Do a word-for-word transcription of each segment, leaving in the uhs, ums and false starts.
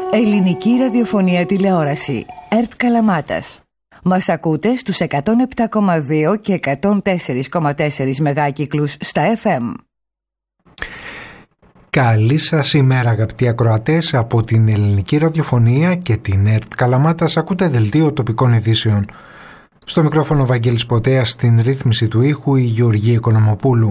Ελληνική ραδιοφωνία τηλεόραση. ΕΡΤ Καλαμάτας. Μας ακούτε στους εκατόν επτά κόμμα δύο και εκατόν τέσσερα κόμμα τέσσερα μεγάκυκλους στα εφ εμ. Καλή σας ημέρα αγαπητοί ακροατές, από την Ελληνική ραδιοφωνία και την ΕΡΤ Καλαμάτας ακούτε δελτίο τοπικών ειδήσεων. Στο μικρόφωνο Βαγγέλης Ποτέας, στην ρύθμιση του ήχου η Γεωργία Οικονομοπούλου.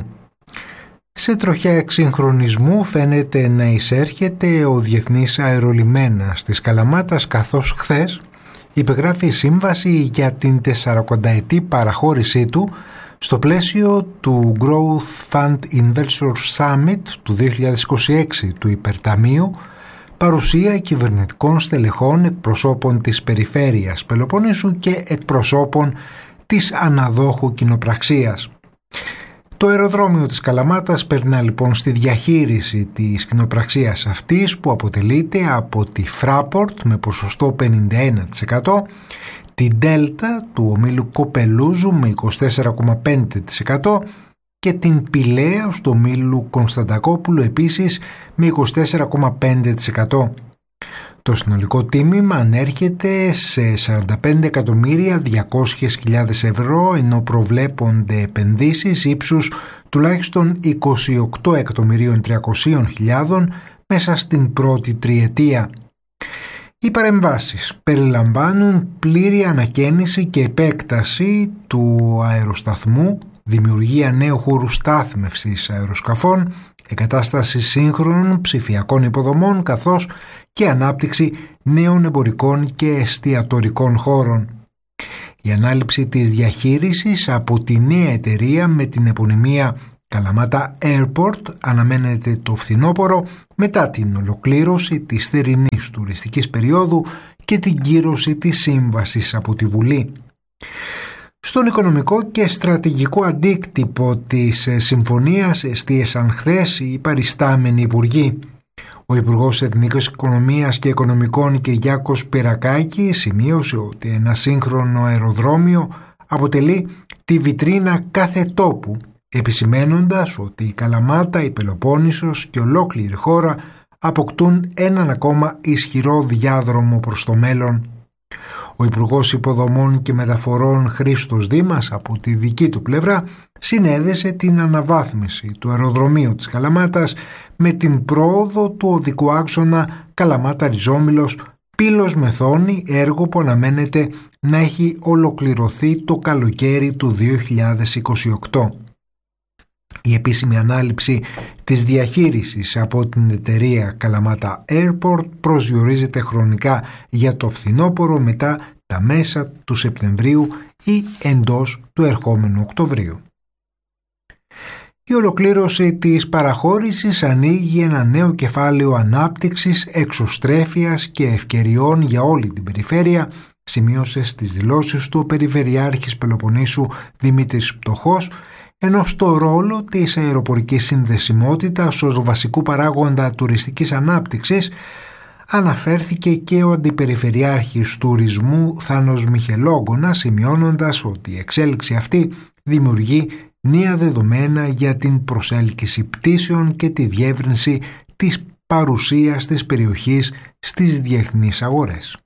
Σε τροχιά εξυγχρονισμού φαίνεται να εισέρχεται ο Διεθνής Αερολιμένας της Καλαμάτας, καθώς χθες υπεγράφει σύμβαση για την τεσσαρακονταετή παραχώρησή του στο πλαίσιο του Growth Fund Investors Summit του δύο χιλιάδες είκοσι έξι του Υπερταμείου, παρουσία κυβερνητικών στελεχών, εκπροσώπων της περιφέρειας Πελοποννήσου και εκπροσώπων της αναδόχου κοινοπραξίας. Το αεροδρόμιο της Καλαμάτας περνά λοιπόν στη διαχείριση της κοινοπραξίας αυτής, που αποτελείται από τη Fraport με ποσοστό πενήντα ένα τοις εκατό, την Delta του ομίλου Κοπελούζου με είκοσι τέσσερα κόμμα πέντε τοις εκατό και την Πηλαίος του ομίλου Κωνσταντακόπουλου επίσης με είκοσι τέσσερα κόμμα πέντε τοις εκατό. Το συνολικό τίμημα ανέρχεται σε σαράντα πέντε εκατομμύρια διακόσιες χιλιάδες ευρώ, ενώ προβλέπονται επενδύσεις ύψους τουλάχιστον είκοσι οκτώ εκατομμυρίων τριακοσίων χιλιάδων μέσα στην πρώτη τριετία. Οι παρεμβάσεις περιλαμβάνουν πλήρη ανακαίνιση και επέκταση του αεροσταθμού, δημιουργία νέου χώρου στάθμευσης αεροσκαφών, εγκατάσταση σύγχρονων ψηφιακών υποδομών, καθώς και ανάπτυξη νέων εμπορικών και εστιατορικών χώρων. Η ανάληψη της διαχείρισης από τη νέα εταιρεία με την επωνυμία Καλαμάτα Airport αναμένεται το φθινόπωρο, μετά την ολοκλήρωση της θερινής τουριστικής περίοδου και την κύρωση της σύμβασης από τη Βουλή. Στον οικονομικό και στρατηγικό αντίκτυπο της συμφωνίας εστίασαν χθες οι παριστάμενοι υπουργοί. Ο Υπουργός Εθνικής Οικονομίας και Οικονομικών Κυριάκος Πυρακάκης σημείωσε ότι ένα σύγχρονο αεροδρόμιο αποτελεί τη βιτρίνα κάθε τόπου, επισημένοντας ότι η Καλαμάτα, η Πελοπόννησος και ολόκληρη χώρα αποκτούν έναν ακόμα ισχυρό διάδρομο προς το μέλλον. Ο Υπουργός Υποδομών και Μεταφορών Χρήστος Δήμας από τη δική του πλευρά συνέδεσε την αναβάθμιση του αεροδρομίου της Καλαμάτας με την πρόοδο του οδικού άξονα Καλαμάτα Ριζόμυλος Πύλος Μεθόνη, έργο που αναμένεται να έχει ολοκληρωθεί το καλοκαίρι του δύο χιλιάδες είκοσι οκτώ. Η επίσημη ανάληψη της διαχείρισης από την εταιρεία Καλαμάτα Airport προσδιορίζεται χρονικά για το φθινόπωρο, μετά τα μέσα του Σεπτεμβρίου ή εντός του ερχόμενου Οκτωβρίου. Η ολοκλήρωση της παραχώρησης ανοίγει ένα νέο κεφάλαιο ανάπτυξης, εξωστρέφειας και ευκαιριών για όλη την περιφέρεια, σημείωσε στις δηλώσεις του ο Περιφερειάρχης Πελοποννήσου Δημήτρης Πτωχός, ενώ στο ρόλο της αεροπορικής συνδεσιμότητας ως βασικού παράγοντα τουριστικής ανάπτυξης αναφέρθηκε και ο Αντιπεριφερειάρχης Τουρισμού Θάνος Μιχελόγκονα, σημειώνοντας ότι η εξέλιξη αυτή δημιουργεί νέα δεδομένα για την προσέλκυση πτήσεων και τη διεύρυνση της παρουσίας της περιοχής στις διεθνείς αγορές.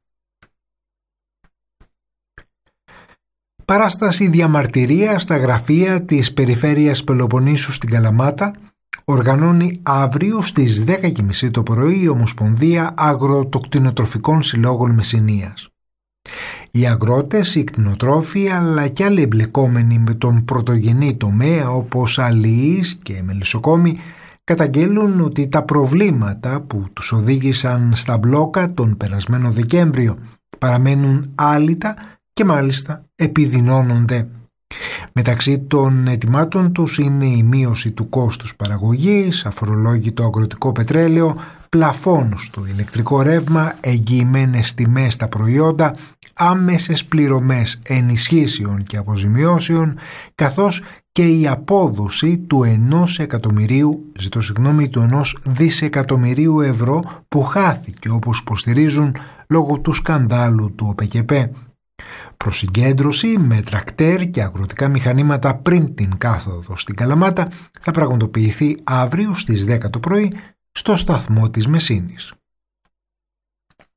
Παράσταση διαμαρτυρία στα γραφεία της Περιφέρειας Πελοποννήσου στην Καλαμάτα οργανώνει αύριο στις δέκα και μισή το πρωί η Ομοσπονδία Αγροτοκτηνοτροφικών Συλλόγων Μεσσηνίας. Οι αγρότες, οι κτηνοτρόφοι αλλά και άλλοι εμπλεκόμενοι με τον πρωτογενή τομέα όπως αλληλείς και μελισσοκόμοι καταγγέλουν ότι τα προβλήματα που τους οδήγησαν στα μπλόκα τον περασμένο Δεκέμβριο παραμένουν άλυτα και μάλιστα επιδεινώνονται. Μεταξύ των αιτημάτων τους είναι η μείωση του κόστους παραγωγής, αφορολόγητο αγροτικό πετρέλαιο, πλαφών στο ηλεκτρικό ρεύμα, εγγυημένες τιμές στα προϊόντα, άμεσες πληρωμές ενισχύσεων και αποζημιώσεων, καθώς και η απόδοση του ενός εκατομμυρίου, ζητώ συγγνώμη, του ενός δισεκατομμυρίου ευρώ που χάθηκε, όπως υποστηρίζουν, λόγω του σκανδάλου του ΟΠΕΚΕΠΕ. Προσυγκέντρωση με τρακτέρ και αγροτικά μηχανήματα πριν την κάθοδο στην Καλαμάτα θα πραγματοποιηθεί αύριο στις δέκα το πρωί στο σταθμό της Μεσίνης.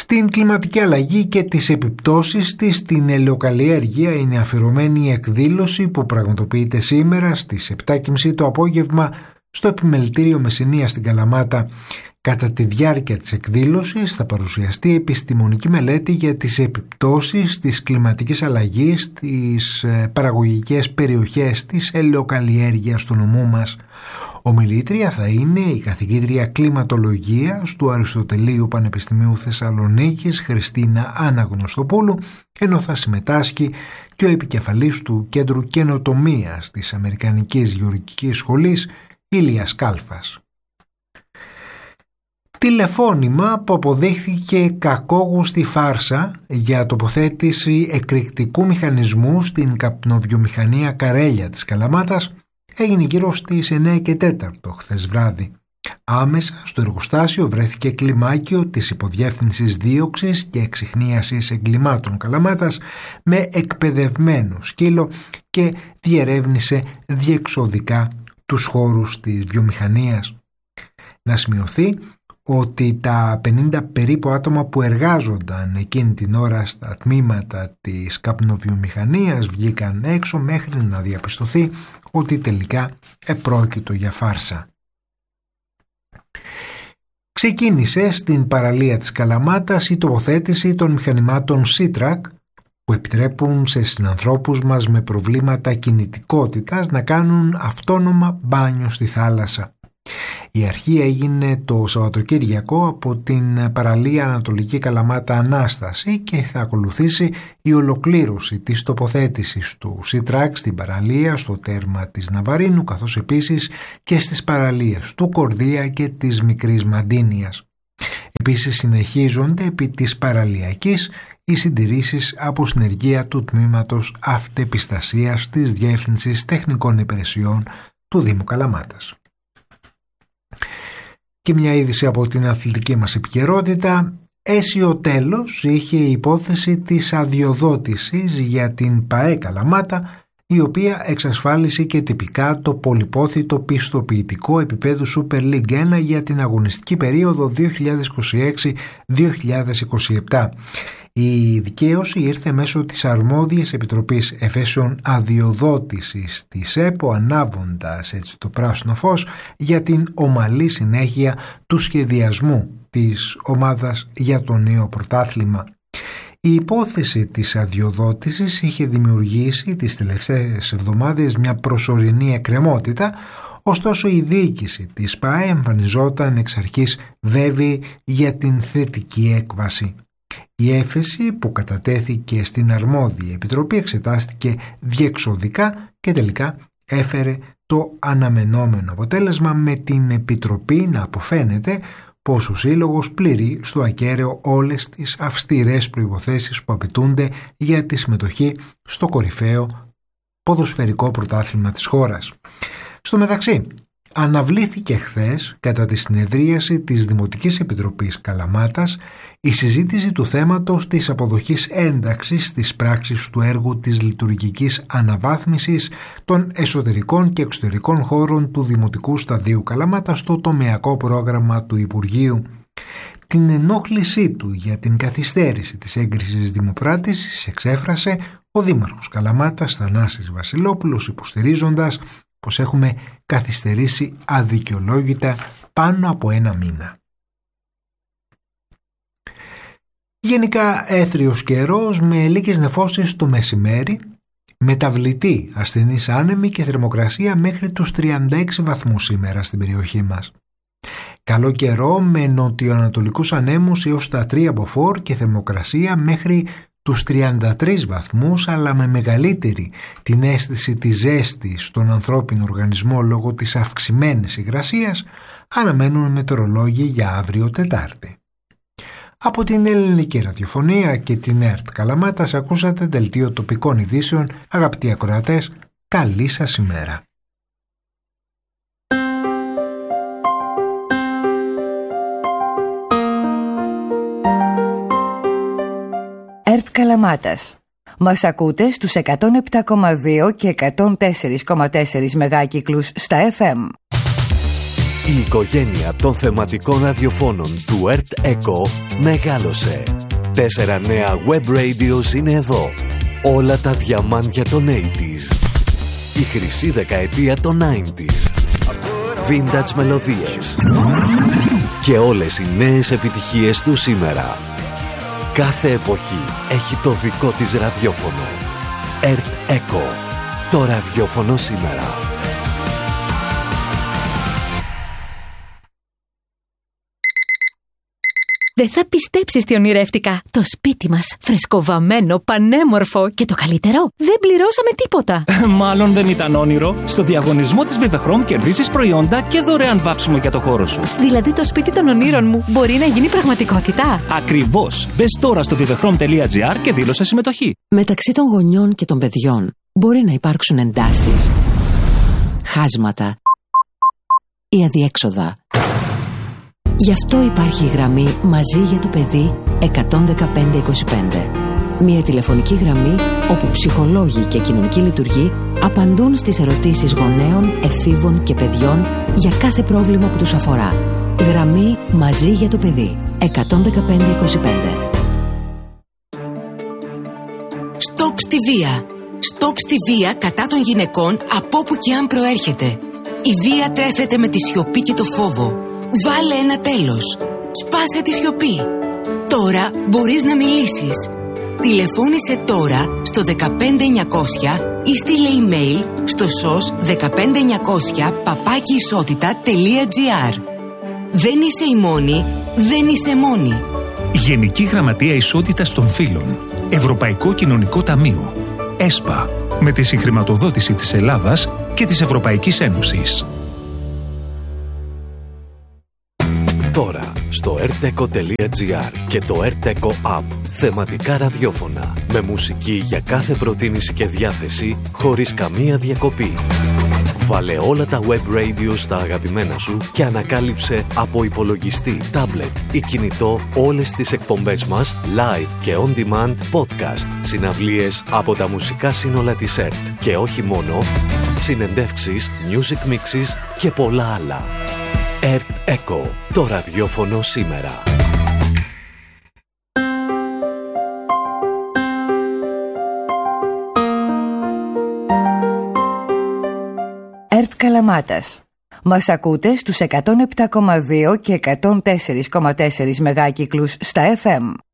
Στην κλιματική αλλαγή και τις επιπτώσεις της στην ελαιοκαλλιέργεια είναι αφιερωμένη η εκδήλωση που πραγματοποιείται σήμερα στις επτά και μισή το απόγευμα στο Επιμελητήριο Μεσσηνίας στην Καλαμάτα. Κατά τη διάρκεια της εκδήλωσης θα παρουσιαστεί επιστημονική μελέτη για τις επιπτώσεις της κλιματικής αλλαγής στις παραγωγικές περιοχές της ελαιοκαλλιέργειας στο νομό μας. Ομιλήτρια θα είναι η καθηγήτρια κλιματολογίας του Αριστοτελείου Πανεπιστημίου Θεσσαλονίκης Χριστίνα Αναγνωστοπούλου, ενώ θα συμμετάσχει και ο επικεφαλής του Κέντρου Καινοτομίας της Αμερικανικής Γεωργικής Σχολής Ηλίας Κάλφας. Τηλεφώνημα που αποδείχθηκε κακόγουστη φάρσα για τοποθέτηση εκρηκτικού μηχανισμού στην καπνοβιομηχανία Καρέλια της Καλαμάτας έγινε γύρω στις εννέα και τέσσερα χθες βράδυ. Άμεσα στο εργοστάσιο βρέθηκε κλιμάκιο της Υποδιεύθυνσης Δίωξης και Εξιχνίασης Εγκλημάτων Καλαμάτας με εκπαιδευμένο σκύλο και διερεύνησε διεξοδικά τους χώρους της βιομηχανίας. Να σημειωθεί ότι τα πενήντα περίπου άτομα που εργάζονταν εκείνη την ώρα στα τμήματα της καπνοβιομηχανίας βγήκαν έξω μέχρι να διαπιστωθεί ότι τελικά επρόκειτο για φάρσα. Ξεκίνησε στην παραλία της Καλαμάτας η τοποθέτηση των μηχανημάτων SeaTrack που επιτρέπουν σε συνανθρώπους μας με προβλήματα κινητικότητας να κάνουν αυτόνομα μπάνιο στη θάλασσα. Η αρχή έγινε το Σαββατοκύριακο από την παραλία Ανατολική Καλαμάτα Ανάσταση και θα ακολουθήσει η ολοκλήρωση της τοποθέτησης του SeaTrack στην παραλία στο τέρμα της Ναβαρίνου, καθώς επίσης και στις παραλίες του Κορδία και της Μικρής Μαντίνιας. Επίσης συνεχίζονται επί της παραλιακής οι συντηρήσεις από συνεργεία του Τμήματος Αυτεπιστασίας της Διεύθυνσης Τεχνικών Υπηρεσιών του Δήμου Καλαμάτας. Και μια είδηση από την αθλητική μας επικαιρότητα. Αίσιο τέλος είχε η υπόθεση της αδειοδότησης για την ΠΑΕ Καλαμάτα, η οποία εξασφάλισε και τυπικά το πολυπόθητο πιστοποιητικό επίπεδου Super League ένα για την αγωνιστική περίοδο δύο χιλιάδες είκοσι έξι δύο χιλιάδες είκοσι επτά. Η δικαίωση ήρθε μέσω της αρμόδιας Επιτροπής Εφέσεων Αδειοδότησης της ΕΠΟ, ανάβοντας έτσι το πράσινο φως για την ομαλή συνέχεια του σχεδιασμού της ομάδας για το νέο πρωτάθλημα. Η υπόθεση της αδειοδότησης είχε δημιουργήσει τις τελευταίες εβδομάδες μια προσωρινή εκκρεμότητα, ωστόσο η διοίκηση της ΠΑΕ εμφανιζόταν εξ αρχής βέβαιη για την θετική έκβαση. Η έφεση που κατατέθηκε στην αρμόδια επιτροπή εξετάστηκε διεξοδικά και τελικά έφερε το αναμενόμενο αποτέλεσμα, με την επιτροπή να αποφαίνεται πως ο σύλλογος πληρεί στο ακέραιο όλες τις αυστηρές προϋποθέσεις που απαιτούνται για τη συμμετοχή στο κορυφαίο ποδοσφαιρικό πρωτάθλημα της χώρας. Στο μεταξύ, αναβλήθηκε χθες κατά τη συνεδρίαση της Δημοτικής Επιτροπής Καλαμάτας η συζήτηση του θέματος της αποδοχής ένταξης στις πράξεις του έργου της λειτουργικής αναβάθμισης των εσωτερικών και εξωτερικών χώρων του Δημοτικού Σταδίου Καλαμάτα στο τομεακό πρόγραμμα του Υπουργείου. Την ενόχλησή του για την καθυστέρηση της έγκρισης δημοπράτησης εξέφρασε ο Δήμαρχος Καλαμάτας Θανάσης Βασιλόπουλος, υποστηρίζοντας πως έχουμε καθυστερήσει αδικαιολόγητα πάνω από ένα μήνα. Γενικά έθριος καιρός με λίγες νεφώσεις το μεσημέρι, μεταβλητή ασθενής άνεμη και θερμοκρασία μέχρι τους τριάντα έξι βαθμούς σήμερα στην περιοχή μας. Καλό καιρό με νοτιοανατολικούς ανέμους έως τα τρία μποφόρ και θερμοκρασία μέχρι τους τριάντα τρεις βαθμούς, αλλά με μεγαλύτερη την αίσθηση της ζέστης στον ανθρώπινο οργανισμό λόγω της αυξημένης υγρασίας, αναμένουν μετεωρολόγοι για αύριο Τετάρτη. Από την Ελληνική Ραδιοφωνία και την ΕΡΤ Καλαμάτας ακούσατε δελτίο τοπικών ειδήσεων. Αγαπητοί ακροατές, καλή σας ημέρα. ΕΡΤ Καλαμάτας. Μας ακούτε στους εκατόν επτά κόμμα δύο και εκατόν τέσσερα κόμμα τέσσερα μεγάκυκλους στα εφ εμ. Η οικογένεια των θεματικών ραδιοφώνων του ΕΡΤ ΕΚΟ μεγάλωσε. Τέσσερα νέα web radios είναι εδώ. Όλα τα διαμάντια των ογδόντα. Η χρυσή δεκαετία των ενενήντα. Vintage μελωδίες. Και όλες οι νέες επιτυχίες του σήμερα. Κάθε εποχή έχει το δικό της ραδιόφωνο. ΕΡΤ ΕΚΟ. Το ραδιόφωνο σήμερα. Δεν θα πιστέψεις τι ονειρεύτηκα. Το σπίτι μας, φρεσκοβαμμένο, πανέμορφο και το καλύτερο, δεν πληρώσαμε τίποτα. Μάλλον δεν ήταν όνειρο. Στο διαγωνισμό της Vivechrome κερδίζεις προϊόντα και δωρεάν βάψιμο για το χώρο σου. Δηλαδή το σπίτι των ονείρων μου μπορεί να γίνει πραγματικότητα. Ακριβώς. Μπες τώρα στο vivechrome τελεία gr και δήλωσε συμμετοχή. Μεταξύ των γονιών και των παιδιών μπορεί να υπάρξουν εντάσεις, χάσματα ή αδιέξοδα. Γι' αυτό υπάρχει η γραμμή Μαζί για το παιδί εκατόν δεκαπέντε είκοσι πέντε. Μια τηλεφωνική γραμμή όπου ψυχολόγοι και κοινωνικοί λειτουργοί απαντούν στις ερωτήσεις γονέων, εφήβων και παιδιών για κάθε πρόβλημα που τους αφορά. Γραμμή Μαζί για το παιδί εκατόν δεκαπέντε είκοσι πέντε. Στοπ στη βία. Στοπ στη βία κατά των γυναικών από όπου και αν προέρχεται. Η βία τρέφεται με τη σιωπή και το φόβο. Βάλε ένα τέλος. Σπάσε τη σιωπή. Τώρα μπορείς να μιλήσεις. Τηλεφώνησε τώρα στο δεκαπέντε εννιακόσια ή στείλε email στο σος δεκαπέντε εννιακόσια παπάκι ισότητα τελεία gr. Δεν είσαι η μόνη, δεν είσαι μόνη. Γενική Γραμματεία Ισότητας των Φύλων. Ευρωπαϊκό Κοινωνικό Ταμείο. ΕΣΠΑ. Με τη συγχρηματοδότηση της Ελλάδας και της Ευρωπαϊκής Ένωσης. Τώρα στο ερτ εκο τελεία gr και το ΕΡΤ ΕΚΟ App. Θεματικά ραδιόφωνα με μουσική για κάθε προτίμηση και διάθεση χωρίς καμία διακοπή. Βάλε όλα τα web radio στα αγαπημένα σου και ανακάλυψε από υπολογιστή, τάμπλετ ή κινητό όλες τις εκπομπές μας live και on demand podcast, συναυλίες από τα μουσικά σύνολα της ΕΡΤ και όχι μόνο, συνεντεύξεις, music mixes και πολλά άλλα. ΕΡΤ ΕΚΟ, το ραδιόφωνο σήμερα. ΕΡΤ Καλαμάτας. Μας ακούτε στους εκατόν επτά κόμμα δύο και εκατόν τέσσερα κόμμα τέσσερα μεγάκυκλους στα εφ εμ.